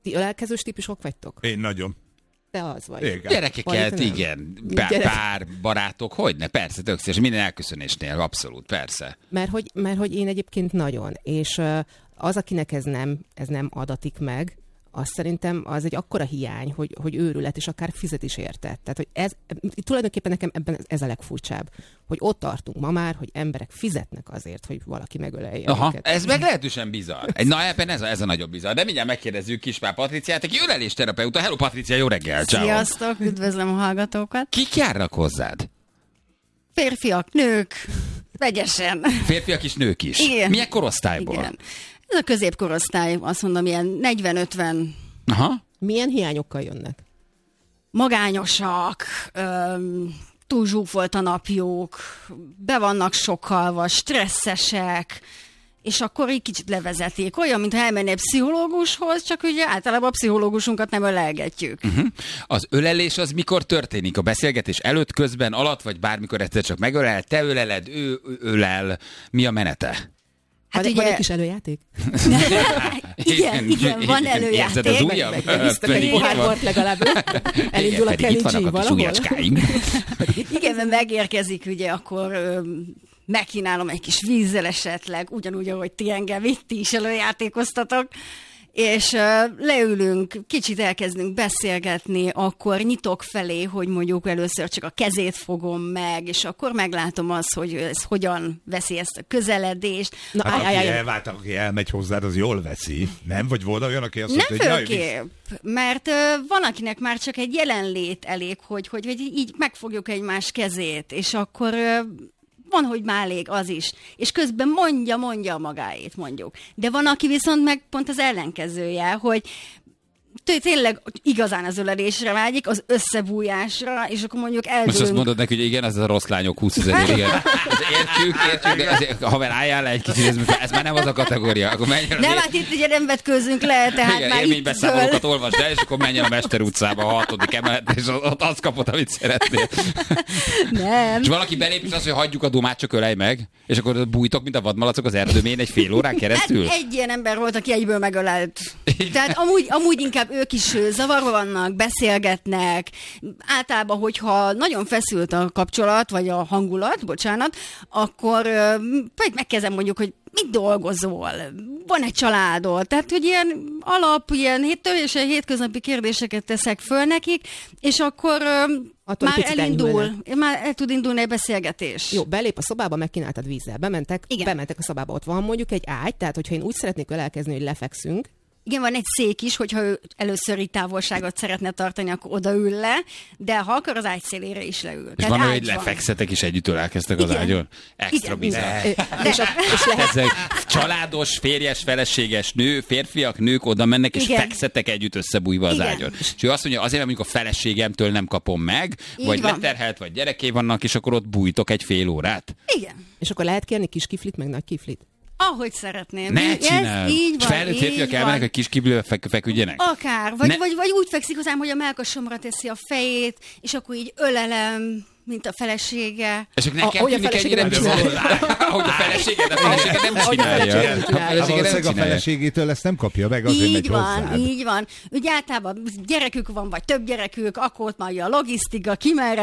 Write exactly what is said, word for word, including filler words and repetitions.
Ti ölelkezős típusok vagytok? Én nagyon. Te az vagy. Igen. Gyerekeket, igen. Pár, pár barátok, hogyne, persze, tök szíves. Minden elköszönésnél, abszolút, persze. Mert hogy, mert hogy én egyébként nagyon, és uh, az, akinek ez nem, ez nem adatik meg, azt szerintem az egy akkora hiány, hogy, hogy őrület, és akár fizet is érte. Tehát, hogy ez, tulajdonképpen nekem ebben ez a legfurcsább, hogy ott tartunk ma már, hogy emberek fizetnek azért, hogy valaki megölelje Aha, őket. ez meglehetősen bizarr. Egy, na ebben ez a, ez a nagyobb bizarr. De mindjárt megkérdezzük Kispál Patriciát, aki ölelésterapeuta. Hello Patricia, jó reggel, ciao. Sziasztok, üdvözlöm a hallgatókat. Kik járnak hozzád? Férfiak, nők, vegyesen. Férfiak is, nők is. Igen. Milyen korosztályból? Igen. Ez a középkorosztály, azt mondom, ilyen negyven-ötven. Aha. Milyen hiányokkal jönnek? Magányosak, öm, túl zsúfolt a napjuk, be vannak sokkalva, stresszesek, és akkor így kicsit levezetik. Olyan, mintha elmennél pszichológushoz, csak ugye általában a pszichológusunkat nem ölelgetjük. Uh-huh. Az ölelés az mikor történik? A beszélgetés előtt, közben, alatt, vagy bármikor egyszer csak megölel, te öleled, ő ölel, mi a menete? Hát van, ugye... van egy kis előjáték? igen, igen, van előjáték. Érzed az újabb? Megvisztek egy pohárbort legalább. Elindul a Kenny G valahol. Igen, mert megérkezik, ugye, akkor ö, megkínálom egy kis vízzel esetleg, ugyanúgy, ahogy ti engem itt is előjátékoztatok, és uh, leülünk, kicsit elkezdünk beszélgetni, akkor nyitok felé, hogy mondjuk először csak a kezét fogom meg, és akkor meglátom azt, hogy ez hogyan veszi ezt a közeledést. Na, hát állj, aki állj, elvált, aki elmegy hozzád, az jól veszi. Nem? Vagy volna olyan, aki azt mondta, nem hogy főképp, mert uh, van, akinek már csak egy jelenlét elég, hogy, hogy, hogy így megfogjuk egymás kezét, és akkor... Uh, van, hogy már elég az is. És közben mondja, mondja magáét, mondjuk. De van, aki viszont meg pont az ellenkezője, hogy tényleg igazán az ölelésre vágyik, az összebújásra, és akkor mondjuk eldőlünk. Most azt mondod neki, hogy igen, az a rossz lányok húszezer, igen. Értjük, értjük, de azért, haver, álljál le egy kicsit, ez, ez már nem az a kategória. Akkor menjen nem, hát itt ugye nem vetkőzünk le, tehát igen, már élménybeszámolókat olvasd el, és akkor menjen a Mester utcába, a hatodik emelet, és ott azt kapod, amit szeretnél. Nem. És valaki belép, és azt, hogy hagyjuk a domát, csak ölej meg, és akkor bújtok, mint a vadmalacok az erdőmén egy fél órán keresztül. Hát egy ilyen ember volt, aki egyből megölelt. Tehát amúgy, amúgy inkább ők is zavarba vannak, beszélgetnek. Általában, hogyha nagyon feszült a kapcsolat, vagy a hangulat, bocsánat, akkor vagy megkezdem mondjuk, hogy mit dolgozol? Van egy családod? Tehát, hogy ilyen alap, ilyen teljesen hétköznapi kérdéseket teszek föl nekik, és akkor attól már elindul, már el tud indulni egy beszélgetés. Jó, belép a szobába, megkínáltad vízzel. Bementek, bementek a szobába, ott van mondjuk egy ágy, tehát hogyha én úgy szeretnék ölelkezni, hogy lefekszünk. Igen, van egy szék is, hogyha ő először így távolságot szeretne tartani, akkor odaül le, de ha akar, az ágy szélére is leül. És van, hogy lefekszetek és együtt ölelkeztek az ágyon? Extra bizarr. Ezek családos, férjes, feleséges nő, férfiak, nők oda mennek, és igen. fekszetek együtt összebújva az igen. ágyon. És ő azt mondja, azért, amikor a feleségemtől nem kapom meg, így vagy van. leterhelt, vagy gyereké vannak, és akkor ott bújtok egy fél órát. Igen. És akkor lehet kérni kis kiflit, meg nagy kiflit? Ahogy szeretném. Ne csináld! Így van, felnőtt férfiak elmennek, hogy kis kibülőbe fek, feküdjenek? Akár. Vagy, vagy, vagy úgy fekszik hozzám, hogy a mellkasomra teszi a fejét, és akkor így ölelem, mint a felesége. És akkor nekem tűnik ennyire bizony. Ahogy a felesége, de a felesége nem csinálja. Valószínűleg a feleségétől ezt nem kapja meg, azért megy hozzád. Így van, így van. Ugye általában gyerekük van, vagy több gyerekük, akkor ott már a logisztika, ki merre